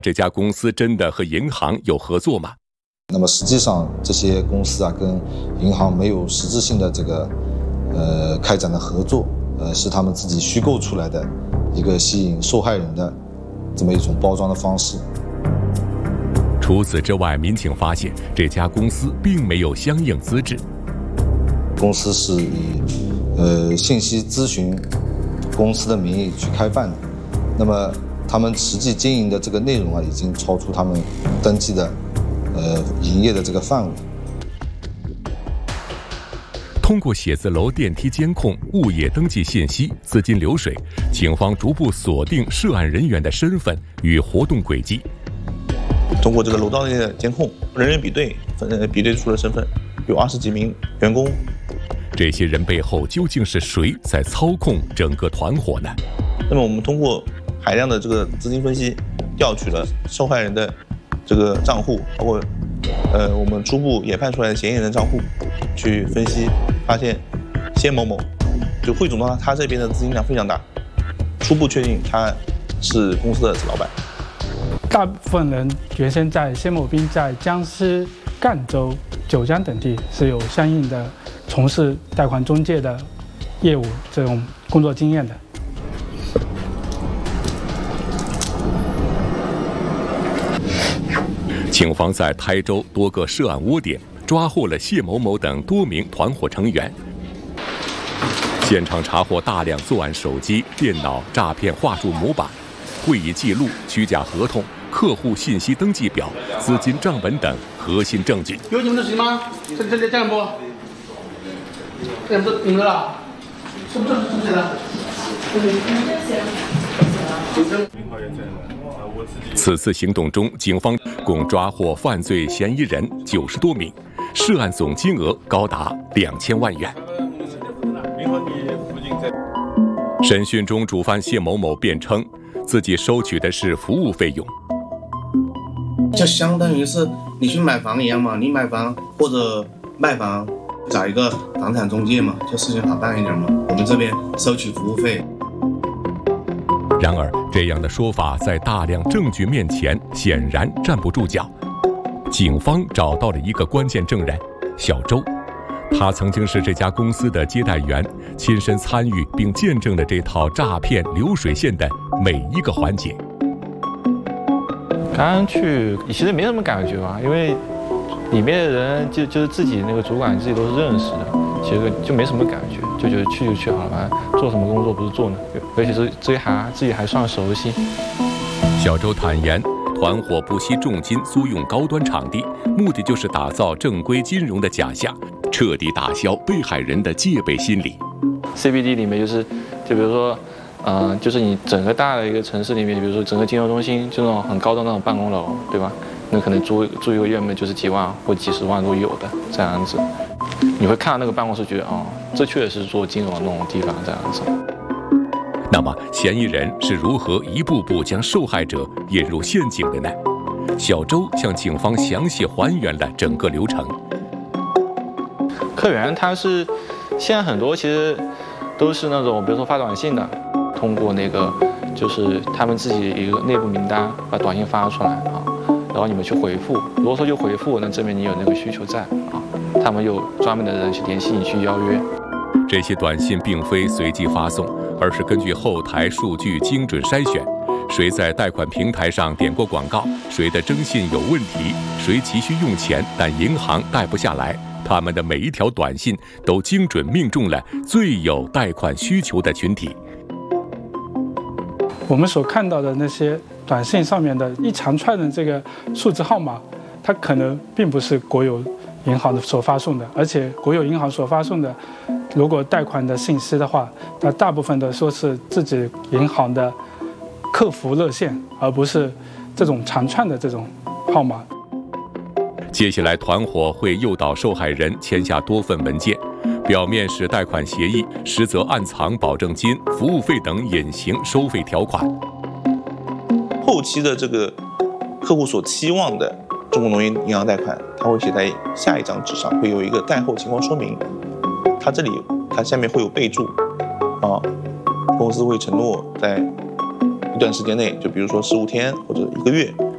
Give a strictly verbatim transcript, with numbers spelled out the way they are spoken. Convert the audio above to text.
这家公司真的和银行有合作吗？ 那么实际上，这些公司啊跟银行没有实质性的这个呃开展的合作，呃是他们自己虚构出来的一个吸引受害人的这么一种包装的方式。 除此之外，民警发现这家公司并没有相应资质。 公司是以呃信息咨询公司的名义去开办的，那么他们实际经营的这个内容啊，已经超出他们登记的呃营业的这个范围。 通过写字楼电梯监控、物业登记信息、资金流水，警方逐步锁定涉案人员的身份与活动轨迹。 通过这个楼道内的监控，人员比对，呃，比对出了身份，有二十几名员工。 这些人背后究竟是谁在操控整个团伙呢？ 那么我们通过海量的这个资金分析，调取了受害人的这个账户，包括呃我们初步研判出来的嫌疑人的账户，去分析，发现谢某某就汇总到他这边的资金量非常大，初步确定他是公司的子老板。 大部分人原先在谢某斌在江西赣州、九江等地是有相应的从事贷款中介的业务这种工作经验的。 警方在台州多个涉案窝点抓获了谢某某等多名团伙成员，现场查获大量作案手机、电脑、诈骗话术模板、会议记录、虚假合同、客户信息登记表、资金账本等核心证据。 有你们的谁吗？这这这这样不？这不你们的了？是不是是不是的？ 此次行动中，警方共抓获犯罪嫌疑人九十多名，涉案总金额高达两千万元。审讯中，主犯谢某某辩称，自己收取的是服务费用， 就相当于是你去买房一样嘛，你买房或者卖房，找一个房产中介嘛，就事情好办一点嘛。我们这边收取服务费。 然而，这样的说法在大量证据面前显然站不住脚。警方找到了一个关键证人小周，他曾经是这家公司的接待员，亲身参与并见证了这套诈骗流水线的每一个环节。 刚刚去其实没什么感觉吧，因为里面的人就就是自己那个主管自己都是认识的，其实就没什么感觉，就觉得去就去好了，反正做什么工作不是做呢，而且是自己还自己还算熟悉。 小周坦言，团伙不惜重金租用高端场地，目的就是打造正规金融的假象，彻底打消被害人的戒备心理。 C B D 里面就是，就比如说，嗯、呃，就是你整个大的一个城市里面，比如说整个金融中心，就那种很高的那种办公楼，对吧？那可能租租一个月嘛，就是几万或几十万都有的这样子。你会看到那个办公室，觉得哦，这确实是做金融的那种地方这样子。 那么，嫌疑人是如何一步步将受害者引入陷阱的呢？小周向警方详细还原了整个流程。 客源他是现在很多其实都是那种，比如说发短信的，通过那个就是他们自己一个内部名单把短信发出来啊，然后你们去回复，如果说就回复，那证明你有那个需求在啊，他们有专门的人去联系你去邀约。 这些短信并非随机发送，而是根据后台数据精准筛选，谁在贷款平台上点过广告，谁的征信有问题，谁急需用钱但银行贷不下来，他们的每一条短信都精准命中了最有贷款需求的群体。 我们所看到的那些短信上面的一长串的这个数字号码，它可能并不是国有银行的所发送的，而且国有银行所发送的，如果贷款的信息的话，那大部分的说是自己银行的客服热线，而不是这种长串的这种号码。 接下来，团伙会诱导受害人签下多份文件，表面是贷款协议，实则暗藏保证金、服务费等隐形收费条款。 后期的这个客户所期望的中国农业银行贷款，它会写在下一张纸上，会有一个贷后情况说明。它这里，它下面会有备注，啊，公司会承诺在一段时间内，就比如说十五天或者一个月，